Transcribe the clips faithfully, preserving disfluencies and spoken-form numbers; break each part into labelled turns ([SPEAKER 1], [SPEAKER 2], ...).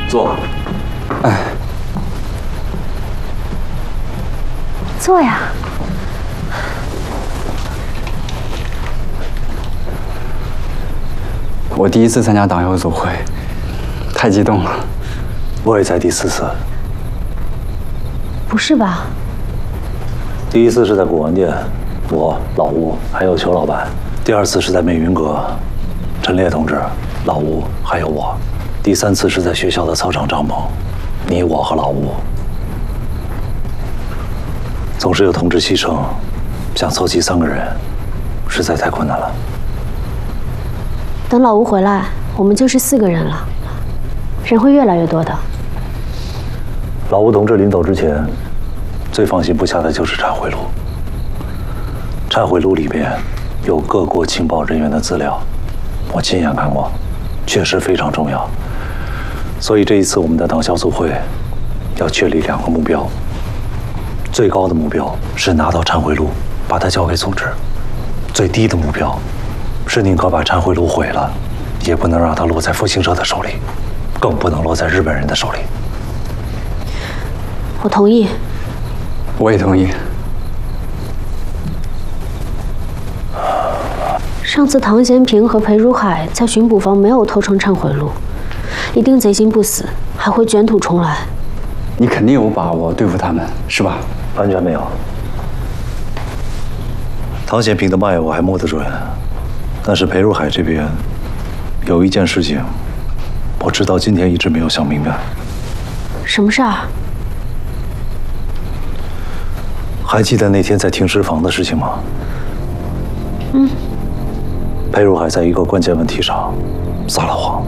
[SPEAKER 1] 坐。哎，
[SPEAKER 2] 坐呀。
[SPEAKER 1] 我第一次参加党小组会，太激动了。
[SPEAKER 3] 我也才第四次。
[SPEAKER 2] 不是吧？
[SPEAKER 3] 第一次是在古玩店，我、老吴还有裘老板；第二次是在美云阁，陈烈同志、老吴还有我；第三次是在学校的操场帐篷，你、我和老吴。总是有同志牺牲，想凑齐三个人，实在太困难了。
[SPEAKER 2] 等老吴回来，我们就是四个人了，人会越来越多的。
[SPEAKER 3] 老吴同志临走之前，最放心不下的就是忏悔录。忏悔录里面有各国情报人员的资料，我亲眼看过，确实非常重要。所以这一次我们的党小组会要确立两个目标。最高的目标是拿到忏悔录，把它交给组织；最低的目标是宁可把忏悔录毁了，也不能让它落在复兴社的手里，更不能落在日本人的手里。
[SPEAKER 2] 我同意。
[SPEAKER 1] 我也同意。
[SPEAKER 2] 上次唐贤平和裴如海在巡捕房没有偷成忏悔录，一定贼心不死，还会卷土重来。
[SPEAKER 1] 你肯定有把握对付他们，是吧？
[SPEAKER 3] 完全没有。唐贤平的脉我还摸得准，但是裴如海这边有一件事情，我直到今天一直没有想明白。
[SPEAKER 2] 什么事儿？
[SPEAKER 3] 还记得那天在停尸房的事情吗？
[SPEAKER 2] 嗯。
[SPEAKER 3] 裴如海在一个关键问题上撒了谎。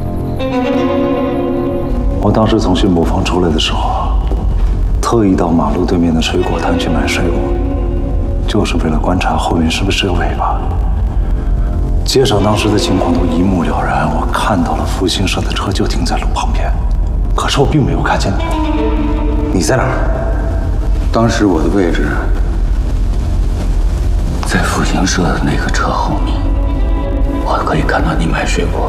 [SPEAKER 3] 我当时从训捕房出来的时候，特意到马路对面的水果摊去买水果，就是为了观察后面是不是有尾巴。街上当时的情况都一目了然，我看到了复兴社的车就停在路旁边，可是我并没有看见你。你在哪儿？
[SPEAKER 4] 当时我的位置在复兴社的那个车后面，我可以看到你买水果，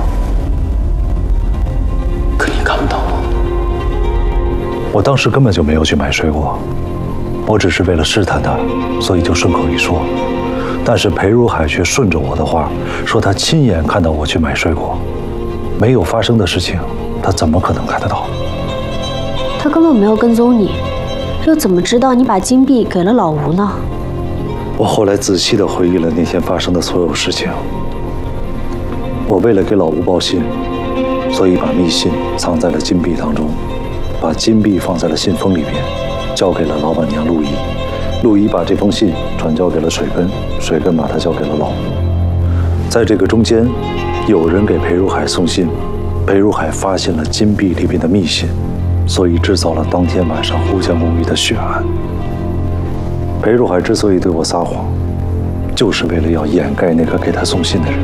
[SPEAKER 4] 可你看不到我。
[SPEAKER 3] 我当时根本就没有去买水果，我只是为了试探他，所以就顺口一说。但是裴如海却顺着我的话说，他亲眼看到我去买水果，没有发生的事情，他怎么可能看得到？
[SPEAKER 2] 他根本没有跟踪你，又怎么知道你把金币给了老吴呢？
[SPEAKER 3] 我后来仔细地回忆了那天发生的所有事情。我为了给老吴报信，所以把密信藏在了金币当中，把金币放在了信封里面，交给了老板娘陆怡。陆怡把这封信转交给了水根，水根把它交给了老吴。在这个中间，有人给裴如海送信，裴如海发现了金币里面的密信，所以制造了当天晚上互相无语的血案。裴如海之所以对我撒谎，就是为了要掩盖那个给他送信的人。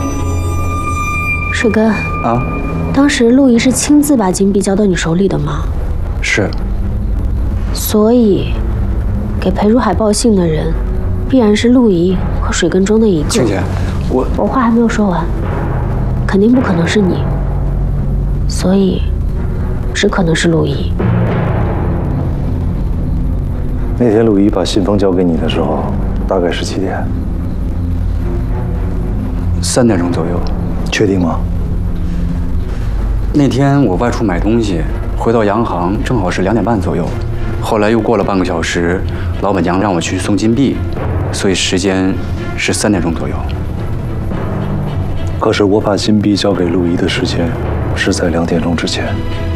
[SPEAKER 2] 水根
[SPEAKER 1] 啊，
[SPEAKER 2] 当时陆怡是亲自把金币交到你手里的吗？
[SPEAKER 1] 是。
[SPEAKER 2] 所以，给裴如海报信的人，必然是陆怡和水根中的一个。
[SPEAKER 1] 青姐，我
[SPEAKER 2] 我话还没有说完，肯定不可能是你，所以，只可能是陆怡。
[SPEAKER 3] 那天陆怡把信封交给你的时候，大概是几点？
[SPEAKER 1] 三点钟左右。
[SPEAKER 3] 确定吗？
[SPEAKER 1] 那天我外出买东西，回到洋行正好是两点半左右。后来又过了半个小时，老板娘让我去送金币，所以时间是三点钟左右。
[SPEAKER 3] 可是我把金币交给陆怡的时间是在两点钟之前。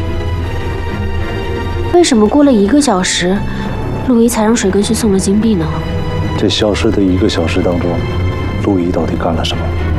[SPEAKER 2] 为什么过了一个小时，陆怡才让水根去送了金币呢？
[SPEAKER 3] 这消失的一个小时当中，陆怡到底干了什么？